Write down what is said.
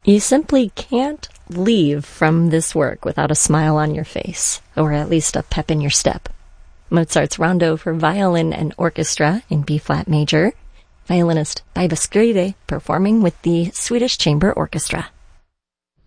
You simply can't leave from this work without a smile on your face, or at least a pep in your step. Mozart's Rondo for Violin and Orchestra in B-flat major, violinist Viva Scride performing with the Swedish Chamber Orchestra.